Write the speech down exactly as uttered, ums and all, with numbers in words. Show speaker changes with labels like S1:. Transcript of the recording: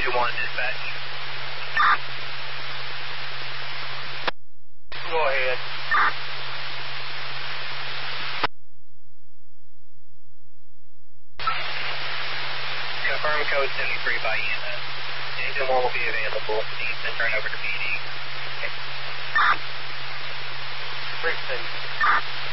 S1: two one, dispatch. Go ahead. Confirm code seventy-three by E M S. Engine one will be available. Needs to turn over to P D. Bridge station.